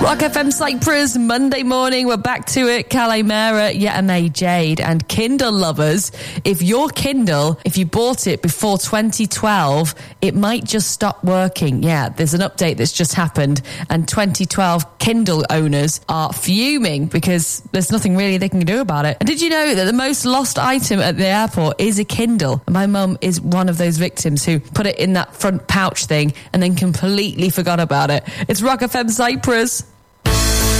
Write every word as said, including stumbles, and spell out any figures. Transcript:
Rock F M Cyprus, Monday morning, we're back to it. Kalimera, Yetame Jade, and Kindle lovers. If your Kindle, if you bought it before twenty twelve, it might just stop working. Yeah, there's an update that's just happened, and twenty twelve Kindle owners are fuming because there's nothing really they can do about it. And did you know that the most lost item at the airport is a Kindle? My mum is one of those victims who put it in that front pouch thing and then completely forgot about it. It's Rock F M Cyprus.